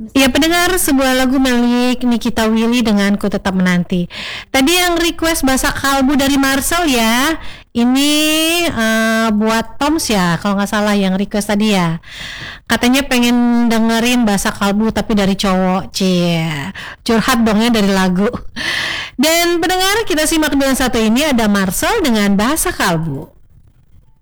Ya pendengar, sebuah lagu milik Nikita Willy dengan Ku Tetap Menanti. Tadi yang request Bahasa Kalbu dari Marcel ya. Ini buat Toms ya, kalau nggak salah yang request tadi ya. Katanya pengen dengerin Bahasa Kalbu tapi dari cowok. Cie, curhat dongnya dari lagu. Dan pendengar, kita simak dengan satu ini ada Marcel dengan Bahasa Kalbu.